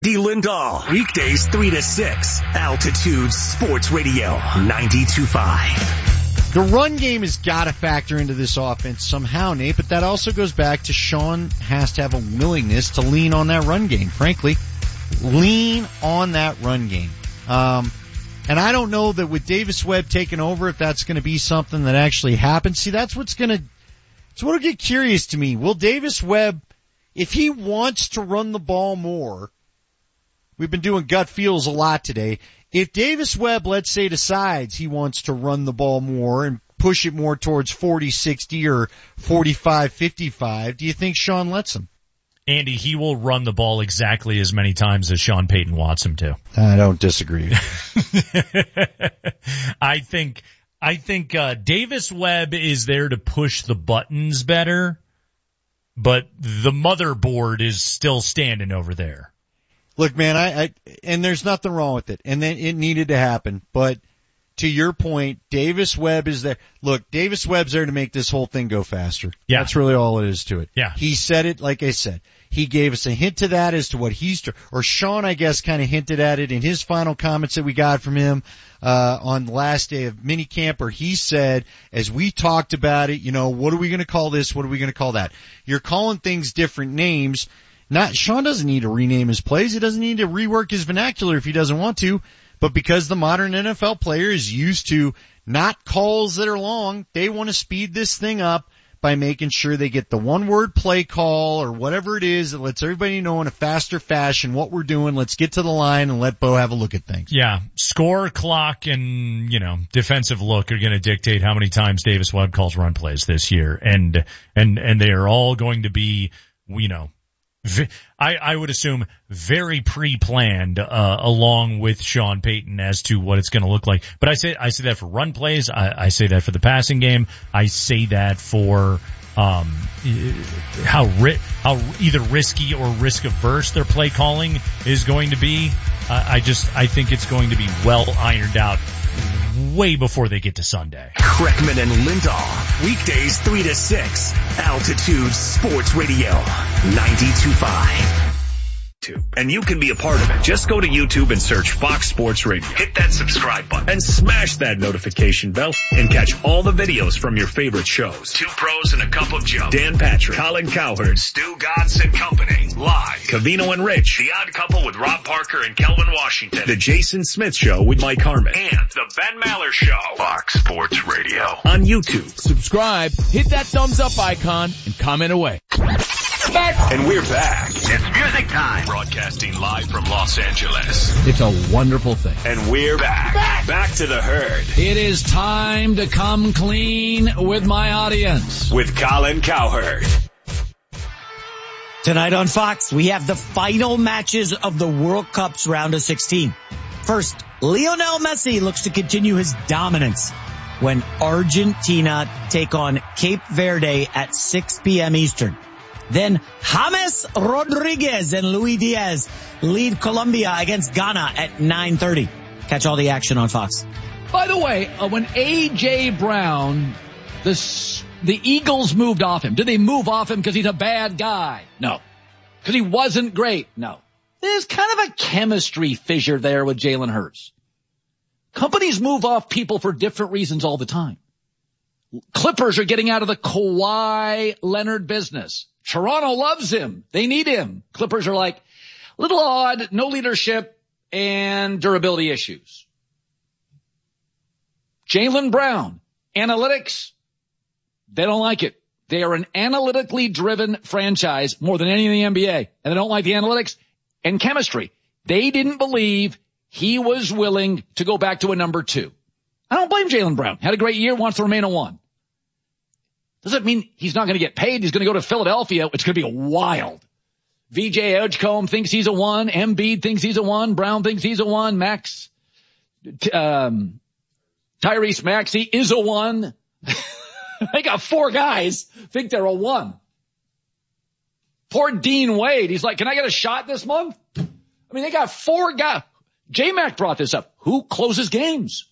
D. Lindahl, weekdays 3 to 6, Altitude Sports Radio, 92.5. The run game has got to factor into this offense somehow, Nate, but that also goes back to Sean has to have a willingness to lean on that run game, frankly. Lean on that run game. And I don't know that with Davis Webb taking over, if that's going to be something that actually happens. See, that's what'll get curious to me. Will Davis Webb, if he wants to run the ball more, we've been doing gut feels a lot today. If Davis Webb, let's say, decides he wants to run the ball more and push it more towards 40-60 or 45-55, do you think Sean lets him? Andy, he will run the ball exactly as many times as Sean Payton wants him to. I don't disagree. I think Davis Webb is there to push the buttons better, but the motherboard is still standing over there. Look, man, and there's nothing wrong with it, and then it needed to happen. But to your point, Davis Webb is there. Look, Davis Webb's there to make this whole thing go faster. Yeah. That's really all it is to it. Yeah. He said it, like I said. He gave us a hint to that as to what or Sean, I guess, kind of hinted at it in his final comments that we got from him, on the last day of minicamp, where he said, as we talked about it, what are we going to call this? What are we going to call that? You're calling things different names. Sean doesn't need to rename his plays. He doesn't need to rework his vernacular if he doesn't want to. But because the modern NFL player is used to not calls that are long, they want to speed this thing up by making sure they get the one-word play call or whatever it is that lets everybody know in a faster fashion what we're doing. Let's get to the line and let Bo have a look at things. Yeah. Score, clock, and, defensive look are going to dictate how many times Davis Webb calls run plays this year. And they are all going to be, I would assume very pre-planned, along with Sean Payton as to what it's going to look like. But I say that for run plays. I say that for the passing game. I say that for, how either risky or risk averse their play calling is going to be. I think it's going to be well ironed out way before they get to Sunday. Kreckman and Lindahl, weekdays 3 to 6, Altitude Sports Radio, 92.5. And you can be a part of it. Just go to YouTube and search Fox Sports Radio. Hit that subscribe button and smash that notification bell and catch all the videos from your favorite shows. Two Pros and a Cup of Joe. Dan Patrick, Colin Cowherd, Stu Godson Company, live. Cavino and Rich, The Odd Couple with Rob Parker and Kelvin Washington. The Jason Smith Show with Mike Harmon. And The Ben Maller Show. Fox Sports Radio on YouTube. Subscribe, hit that thumbs up icon, and comment away. And we're back. It's music time. Broadcasting live from Los Angeles. It's a wonderful thing. And we're back. Back to the herd. It is time to come clean with my audience. With Colin Cowherd. Tonight on Fox, we have the final matches of the World Cup's round of 16. First, Lionel Messi looks to continue his dominance when Argentina take on Cape Verde at 6 p.m. Eastern. Then James Rodriguez and Luis Diaz lead Colombia against Ghana at 9:30. Catch all the action on Fox. By the way, when A.J. Brown, the Eagles moved off him. Did they move off him because he's a bad guy? No. Because he wasn't great? No. There's kind of a chemistry fissure there with Jalen Hurts. Companies move off people for different reasons all the time. Clippers are getting out of the Kawhi Leonard business. Toronto loves him. They need him. Clippers are like, little odd, no leadership, and durability issues. Jaylen Brown, analytics, they don't like it. They are an analytically driven franchise more than any in the NBA, and they don't like the analytics and chemistry. They didn't believe he was willing to go back to a number 2. I don't blame Jaylen Brown. Had a great year, wants to remain a 1. Doesn't mean he's not going to get paid. He's going to go to Philadelphia. It's going to be wild. VJ Edgecombe thinks he's a 1. Embiid thinks he's a 1. Brown thinks he's a 1. Tyrese Maxey is a 1. They got 4 guys think they're a 1. Poor Dean Wade. He's like, can I get a shot this month? I mean, they got 4 guys. J-Mac brought this up. Who closes games?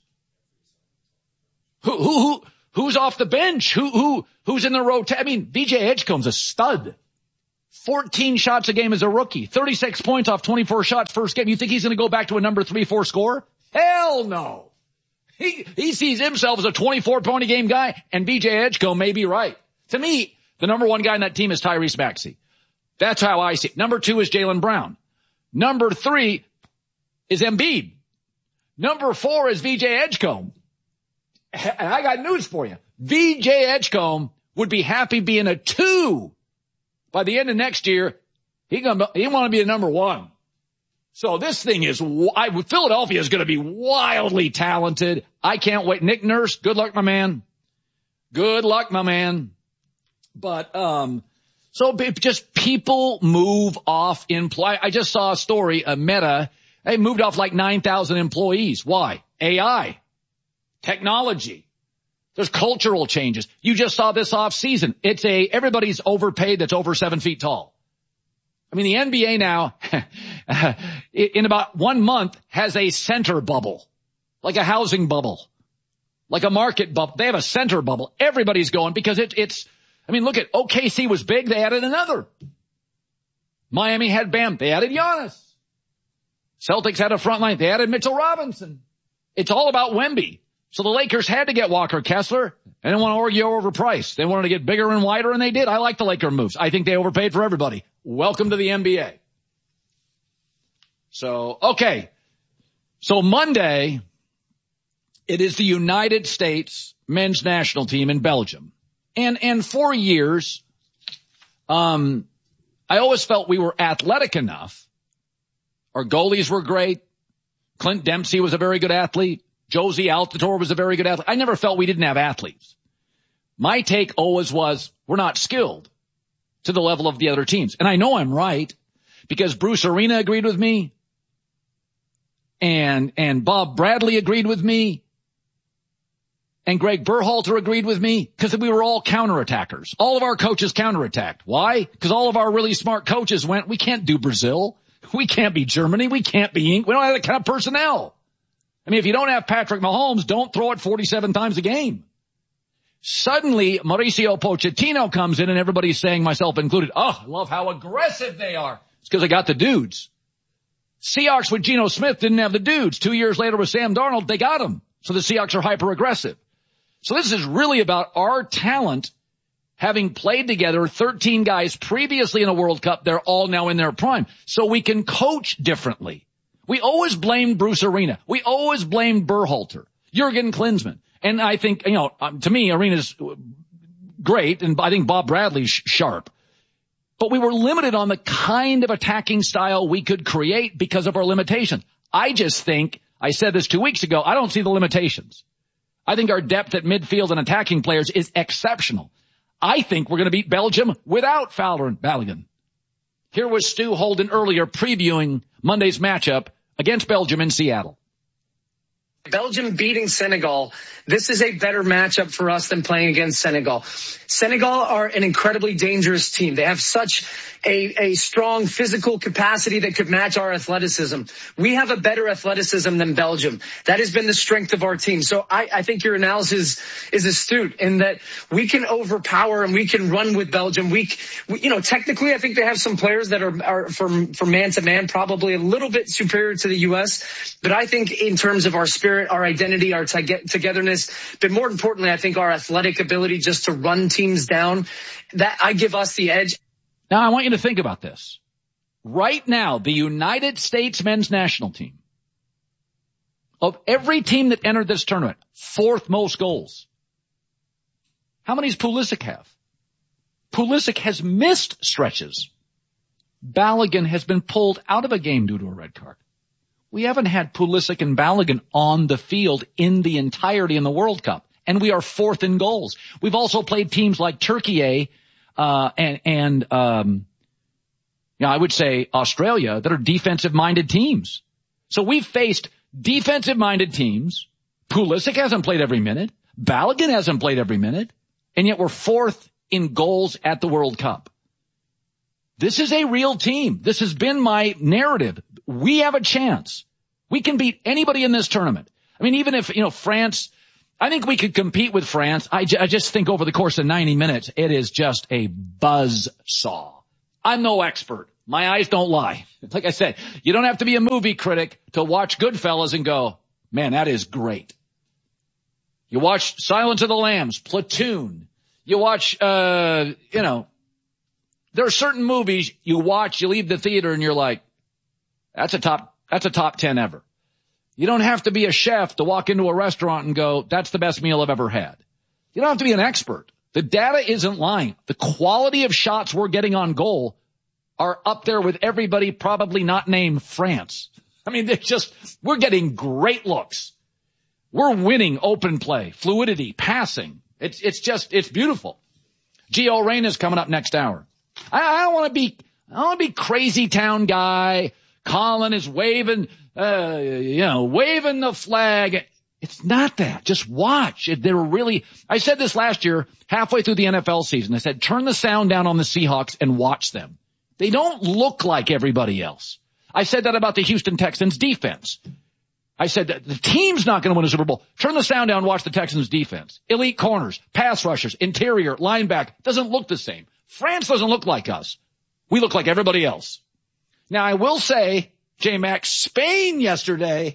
Who's off the bench? Who's in the rotation? I mean, VJ Edgecombe's a stud. 14 shots a game as a rookie. 36 points off 24 shots first game. You think he's going to go back to a number 3-4 scorer? Hell no. He sees himself as a 24-point a game guy, and B.J. Edgecombe may be right. To me, the number one guy in that team is Tyrese Maxey. That's how I see it. Number 2 is Jaylen Brown. Number 3 is Embiid. Number 4 is V.J. Edgecombe. And I got news for you. V.J. Edgecombe would be happy being a 2. By the end of next year, he want to be a number 1. So this thing is, Philadelphia is going to be wildly talented. I can't wait. Nick Nurse, good luck, my man. Good luck, my man. But, so just people move off I just saw a story, Meta, they moved off like 9,000 employees. Why? AI. Technology. There's cultural changes. You just saw this off season. Everybody's overpaid that's over 7 feet tall. I mean, the NBA now, in about 1 month, has a center bubble. Like a housing bubble. Like a market bubble. They have a center bubble. Everybody's going because look at OKC was big. They added another. Miami had Bam. They added Giannis. Celtics had a front line. They added Mitchell Robinson. It's all about Wemby. So the Lakers had to get Walker Kessler. They didn't want to argue over price. They wanted to get bigger and wider, and they did. I like the Laker moves. I think they overpaid for everybody. Welcome to the NBA. So, okay. So Monday, it is the United States men's national team in Belgium. And for years, I always felt we were athletic enough. Our goalies were great. Clint Dempsey was a very good athlete. Josie Altidore was a very good athlete. I never felt we didn't have athletes. My take always was we're not skilled to the level of the other teams. And I know I'm right because Bruce Arena agreed with me and Bob Bradley agreed with me and Greg Berhalter agreed with me because we were all counterattackers. All of our coaches counterattacked. Why? Because all of our really smart coaches went, we can't do Brazil. We can't be Germany. We can't be England. We don't have that kind of personnel. I mean, if you don't have Patrick Mahomes, don't throw it 47 times a game. Suddenly, Mauricio Pochettino comes in and everybody's saying, myself included, oh, I love how aggressive they are. It's because they got the dudes. Seahawks with Geno Smith didn't have the dudes. 2 years later with Sam Darnold, they got him. So the Seahawks are hyper aggressive. So this is really about our talent having played together, 13 guys previously in a World Cup. They're all now in their prime. So we can coach differently. We always blamed Bruce Arena. We always blamed Berhalter, Jurgen Klinsmann. And I think, to me, Arena's great, and I think Bob Bradley's sharp. But we were limited on the kind of attacking style we could create because of our limitations. I just think, I said this 2 weeks ago, I don't see the limitations. I think our depth at midfield and attacking players is exceptional. I think we're going to beat Belgium without Fowler and Balogun. Here was Stu Holden earlier previewing Monday's matchup against Belgium in Seattle. Belgium beating Senegal, this is a better matchup for us than playing against Senegal. Senegal are an incredibly dangerous team. They have such a strong physical capacity that could match our athleticism. We have a better athleticism than Belgium. That has been the strength of our team. So I think your analysis is astute in that we can overpower and we can run with Belgium. We technically I think they have some players that are from man to man, probably a little bit superior to the U.S. But I think in terms of our spirit, our identity, our togetherness, but more importantly, I think our athletic ability just to run teams down, that I give us the edge. Now, I want you to think about this. Right now, the United States men's national team, of every team that entered this tournament, 4th most goals. How many does Pulisic have? Pulisic has missed stretches. Balogun has been pulled out of a game due to a red card. We haven't had Pulisic and Balogun on the field in the entirety in the World Cup, and we are 4th in goals. We've also played teams like Turkey, I would say Australia that are defensive-minded teams. So we've faced defensive-minded teams. Pulisic hasn't played every minute. Balogun hasn't played every minute. And yet we're 4th in goals at the World Cup. This is a real team. This has been my narrative. We have a chance. We can beat anybody in this tournament. I mean, even if, France, I think we could compete with France. I just think over the course of 90 minutes, it is just a buzzsaw. I'm no expert. My eyes don't lie. Like I said, you don't have to be a movie critic to watch Goodfellas and go, man, that is great. You watch Silence of the Lambs, Platoon. You watch, there are certain movies you watch, you leave the theater and you're like, that's a top 10 ever. You don't have to be a chef to walk into a restaurant and go, that's the best meal I've ever had. You don't have to be an expert. The data isn't lying. The quality of shots we're getting on goal are up there with everybody probably not named France. I mean, we're getting great looks. We're winning open play, fluidity, passing. It's beautiful. Gio Reyna's coming up next hour. I don't want to be crazy town guy. Colin is waving the flag. It's not that. Just watch. I said this last year, halfway through the NFL season. I said, turn the sound down on the Seahawks and watch them. They don't look like everybody else. I said that about the Houston Texans defense. I said that the team's not going to win a Super Bowl. Turn the sound down, watch the Texans defense. Elite corners, pass rushers, interior, linebacker. Doesn't look the same. France doesn't look like us. We look like everybody else. Now, I will say, J-Max, Spain yesterday,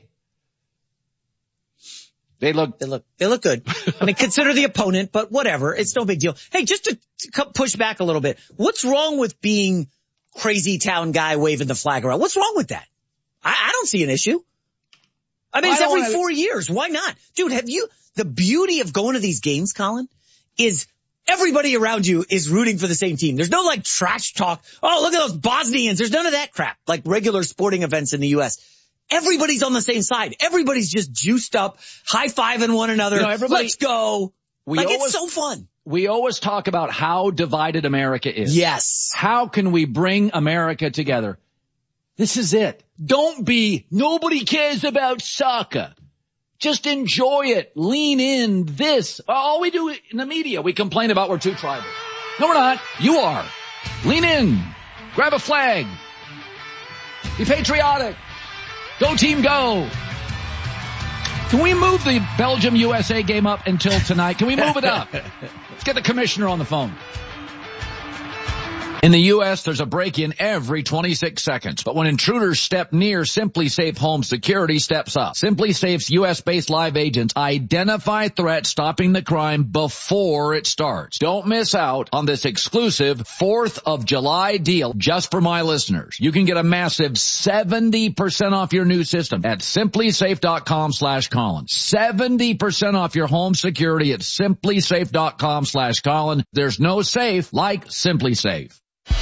they look good. I mean, consider the opponent, but whatever. It's no big deal. Hey, just to push back a little bit, what's wrong with being crazy town guy waving the flag around? What's wrong with that? I don't see an issue. I mean, it's every 4 years. Why not? Dude, the beauty of going to these games, Colin, is everybody around you is rooting for the same team. There's no like trash talk. Oh, look at those Bosnians. There's none of that crap like regular sporting events in the U.S. Everybody's on the same side. Everybody's just juiced up, high-fiving one another. Let's go. It's so fun. We always talk about how divided America is. Yes. How can we bring America together? This is it. Nobody cares about soccer. Just enjoy it. Lean in. All we do in the media, we complain about we're too tribal. No, we're not. You are. Lean in. Grab a flag. Be patriotic. Go team, go. Can we move the Belgium-USA game up until tonight? Can we move it up? Let's get the commissioner on the phone. In the U.S., there's a break-in every 26 seconds. But when intruders step near, Simply Safe Home Security steps up. Simply Safe's U.S.-based live agents identify threats stopping the crime before it starts. Don't miss out on this exclusive 4th of July deal just for my listeners. You can get a massive 70% off your new system at simplysafe.com/Colin. 70% off your home security at simplysafe.com/Colin. There's no safe like Simply Safe.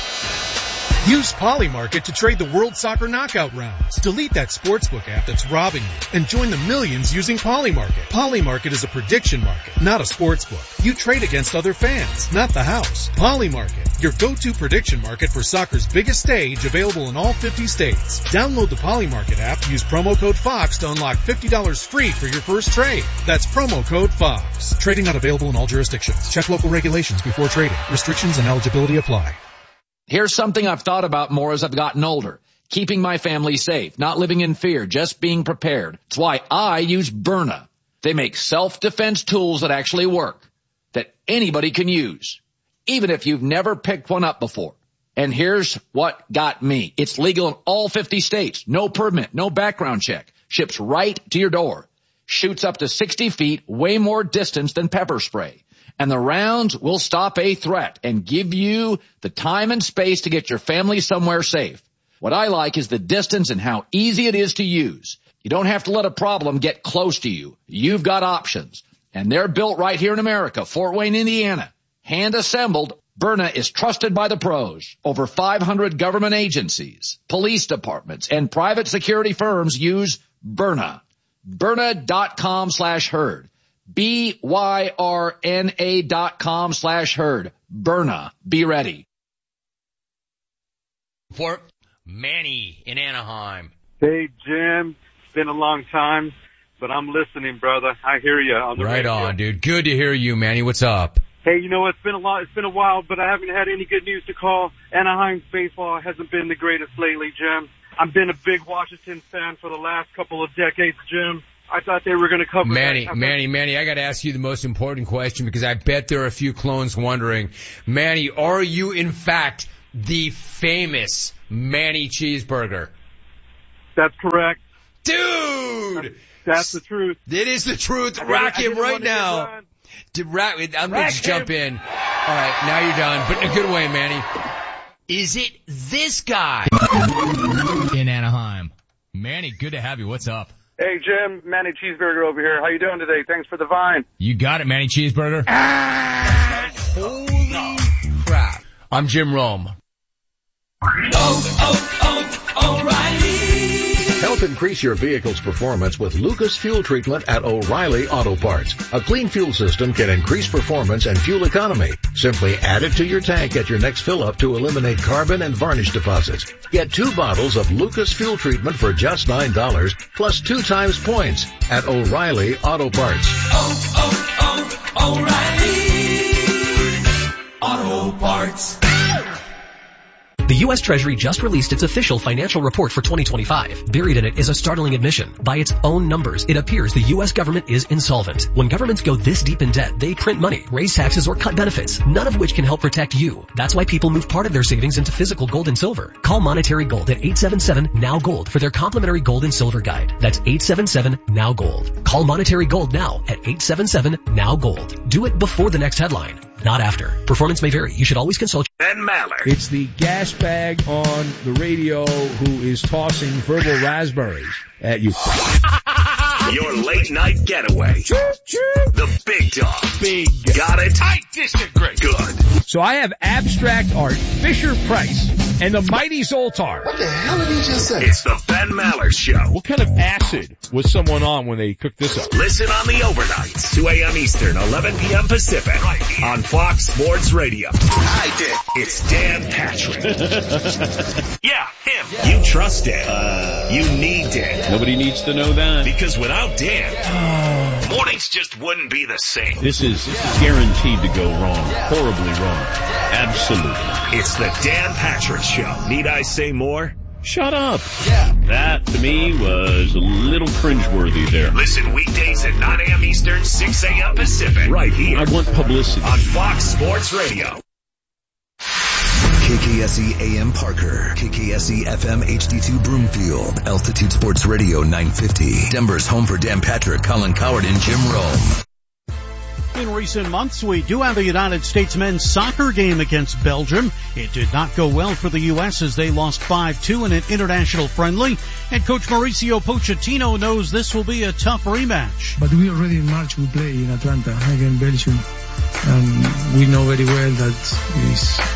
Use Polymarket to trade the World Soccer Knockout rounds. Delete that sportsbook app that's robbing you and join the millions using Polymarket. Polymarket is a prediction market, not a sportsbook. You trade against other fans, not the house. Polymarket, your go-to prediction market for soccer's biggest stage, available in all 50 states. Download the Polymarket app, use promo code FOX to unlock $50 free for your first trade. That's promo code FOX. Trading not available in all jurisdictions. Check local regulations before trading. Restrictions and eligibility apply. Here's something I've thought about more as I've gotten older. Keeping my family safe, not living in fear, just being prepared. It's why I use Byrna. They make self-defense tools that actually work, that anybody can use, even if you've never picked one up before. And here's what got me. It's legal in all 50 states. No permit, no background check. Ships right to your door. Shoots up to 60 feet, way more distance than pepper spray. And the rounds will stop a threat and give you the time and space to get your family somewhere safe. What I like is the distance and how easy it is to use. You don't have to let a problem get close to you. You've got options. And they're built right here in America, Fort Wayne, Indiana. Hand assembled, Byrna is trusted by the pros. Over 500 government agencies, police departments, and private security firms use Byrna. Byrna.com/herd. BYRNA.com/herd. Byrna. Be ready. For Manny in Anaheim. Hey, Jim. It's been a long time, but I'm listening, brother. I hear you on the radio. Right on, dude. Good to hear you, Manny. What's up? Hey, you know, it's been a while, but I haven't had any good news to call. Anaheim's baseball hasn't been the greatest lately, Jim. I've been a big Washington fan for the last couple of decades, Jim. I thought they were going to cover Manny, I got to ask you the most important question because I bet there are a few clones wondering. Manny, are you in fact the famous Manny Cheeseburger. That's correct. Dude! That's the truth. It is the truth. Rack him right now. I'm going to jump in. All right, now you're done, but in a good way, Manny. Is it this guy? In Anaheim. Manny, good to have you. What's up? Hey, Jim, Manny Cheeseburger over here. How you doing today? Thanks for the vine. You got it, Manny Cheeseburger. Holy crap. I'm Jim Rome. O'Reilly. Help increase your vehicle's performance with Lucas Fuel Treatment at O'Reilly Auto Parts. A clean fuel system can increase performance and fuel economy. Simply add it to your tank at your next fill-up to eliminate carbon and varnish deposits. Get 2 bottles of Lucas Fuel Treatment for just $9 plus 2 times points at O'Reilly Auto Parts. O'Reilly Auto Parts. The U.S. Treasury just released its official financial report for 2025. Buried in it is a startling admission. By its own numbers, it appears the U.S. government is insolvent. When governments go this deep in debt, they print money, raise taxes, or cut benefits, none of which can help protect you. That's why people move part of their savings into physical gold and silver. Call Monetary Gold at 877-NOW-GOLD for their complimentary gold and silver guide. That's 877-NOW-GOLD. Call Monetary Gold now at 877-NOW-GOLD. Do it before the next headline, not after. Performance may vary. You should always consult Ben Maller. It's the gas bag on the radio who is tossing verbal raspberries at you. Your late night getaway. The big dog. Got it? I disagree. Good. So I have abstract art, Fisher Price, and the Mighty Zoltar. What the hell did he just say? It's the Ben Maller Show. What kind of acid was someone on when they cooked this up? Listen on the overnights, 2 a.m. Eastern, 11 p.m. Pacific, right here on Fox Sports Radio. I did. It's Dan Patrick. Yeah, him. Yeah. You trust Dan. You need Dan. Nobody needs to know that. Because without Dan, mornings just wouldn't be the same. This is guaranteed to go wrong. Horribly wrong. Absolutely. It's the Dan Patrick Show. Need I say more? Shut up. Yeah. That, to me, was a little cringeworthy there. Listen weekdays at 9 a.m. Eastern, 6 a.m. Pacific. Right here. I want publicity. On Fox Sports Radio. KKSE AM Parker, KKSE FM HD2 Broomfield, Altitude Sports Radio 950, Denver's home for Dan Patrick, Colin Coward, and Jim Rome. In recent months, we do have the United States men's soccer game against Belgium. It did not go well for the U.S. as they lost 5-2 in an international friendly. And Coach Mauricio Pochettino knows this will be a tough rematch. But we already in March we play in Atlanta against Belgium. And we know very well that it's